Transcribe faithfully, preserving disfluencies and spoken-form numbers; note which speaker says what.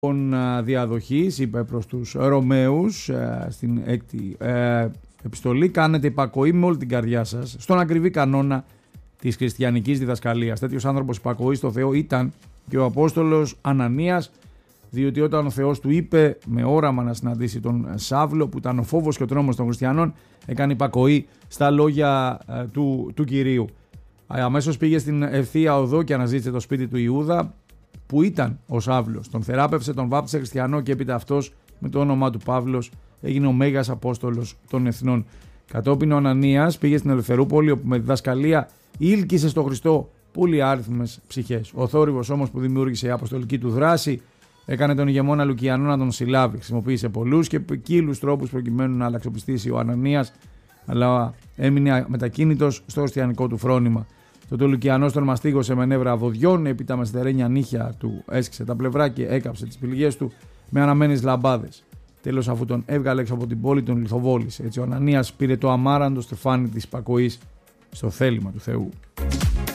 Speaker 1: διαδοχής, είπε προς τους Ρωμαίους ε, στην έκτη ε, επιστολή: κάνετε υπακοή με όλη την καρδιά σας στον ακριβή κανόνα της χριστιανικής διδασκαλίας. Τέτοιος άνθρωπος υπακοής στο Θεό ήταν και ο Απόστολος Ανανίας, διότι όταν ο Θεός του είπε με όραμα να συναντήσει τον Σάβλο, που ήταν ο φόβος και ο τρόμος των χριστιανών, έκανε υπακοή στα λόγια ε, του, του Κυρίου. Αμέσως πήγε στην ευθεία οδό και αναζήτησε το σπίτι του Ιούδα, που ήταν ο Σάβλος. Τον θεράπευσε, τον βάπτισε χριστιανό και έπειτα αυτός με το όνομά του Παύλος έγινε ο Μέγας Απόστολος των Εθνών. Κατόπιν ο Ανανίας πήγε στην Ελευθερούπολη, όπου με διδασκαλία ήλκησε στο Χριστό πολυάριθμες ψυχές. Ο θόρυβος όμως που δημιούργησε η αποστολική του δράση έκανε τον ηγεμόνα Λουκιανό να τον συλλάβει. Χρησιμοποίησε πολλούς και ποικίλους τρόπους προκειμένου να αλλαξοπιστήσει ο Ανανίας, αλλά έμεινε μετακίνητος στο χριστιανικό του φρόνημα. Τότε ο Λουκιανός τον μαστίγωσε με νεύρα βοδιών, έπειτα με στερένια νύχια του έσκησε τα πλευρά και έκαψε τις πληγές του με αναμένες λαμπάδες. Τέλος, αφού τον έβγαλε έξω από την πόλη, τον λιθοβόλησε. Έτσι ο Ανανίας πήρε το αμάραντο στεφάνι της υπακοής στο θέλημα του Θεού.